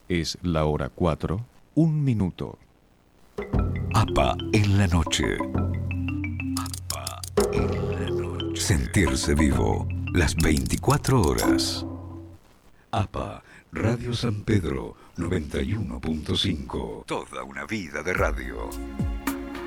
Es la hora 4, 1 minuto. APA en la noche. APA en la noche. Sentirse vivo las 24 horas. APA, Radio San Pedro 91.5. Toda una vida de radio.